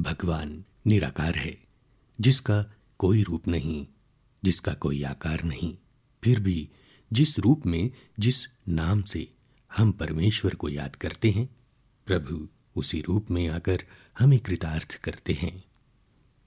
भगवान निराकार है, जिसका कोई रूप नहीं, जिसका कोई आकार नहीं, फिर भी जिस रूप में, जिस नाम से हम परमेश्वर को याद करते हैं, प्रभु उसी रूप में आकर हमें कृतार्थ करते हैं।